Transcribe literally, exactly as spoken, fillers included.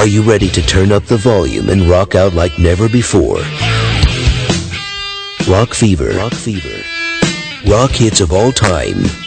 Are you ready to turn up the volume and rock out like never before? Rock Fever. Rock Fever. Rock hits of all time.